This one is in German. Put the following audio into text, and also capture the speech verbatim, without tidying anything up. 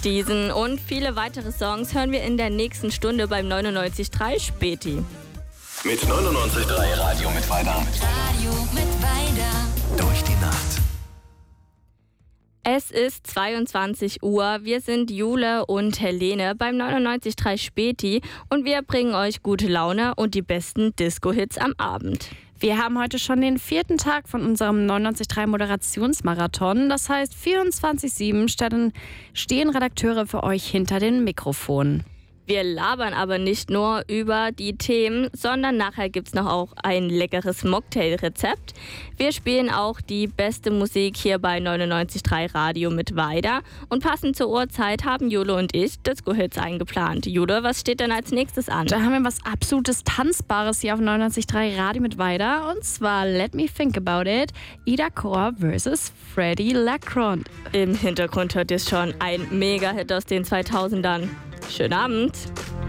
Diesen und viele weitere Songs hören wir in der nächsten Stunde beim neunundneunzig Komma drei Späti. Mit neunundneunzig Komma drei Radio mit Weida. Radio mit Weida. Durch die Nacht. Es ist zweiundzwanzig Uhr, wir sind Jule und Helene beim neunundneunzig Komma drei Späti und wir bringen euch gute Laune und die besten Disco-Hits am Abend. Wir haben heute schon den vierten Tag von unserem neunundneunzig Komma drei Moderationsmarathon. Das heißt, vierundzwanzig sieben stehen Redakteure für euch hinter den Mikrofonen. Wir labern aber nicht nur über die Themen, sondern nachher gibt's noch auch ein leckeres Mocktail-Rezept. Wir spielen auch die beste Musik hier bei neunundneunzig Komma drei Radio mit Weida. Und passend zur Uhrzeit haben Jule und ich Disco-Hits eingeplant. Jule, was steht denn als nächstes an? Da haben wir was absolutes Tanzbares hier auf neunundneunzig Komma drei Radio mit Weida. Und zwar Let Me Think About It, Ida Korr versus Freddie Lacron. Im Hintergrund hört ihr schon ein Mega-Hit aus den zweitausendern. Schönen Abend.